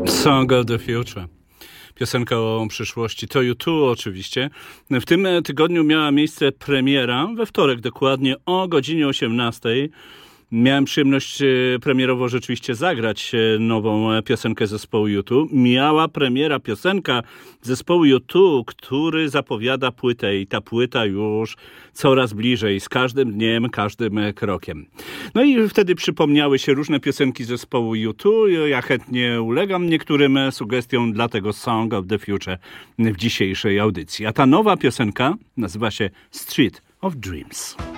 Song of the Future. Piosenka o przyszłości. To U2 oczywiście. W tym tygodniu miała miejsce premiera, we wtorek dokładnie o godzinie 18:00. Miałem przyjemność premierowo rzeczywiście zagrać nową piosenkę zespołu U2. Miała premiera piosenka zespołu U2, który zapowiada płytę i ta płyta już coraz bliżej, z każdym dniem, każdym krokiem. No i wtedy przypomniały się różne piosenki zespołu U2. Ja chętnie ulegam niektórym sugestiom, dlatego Song of the Future w dzisiejszej audycji. A ta nowa piosenka nazywa się Street of Dreams.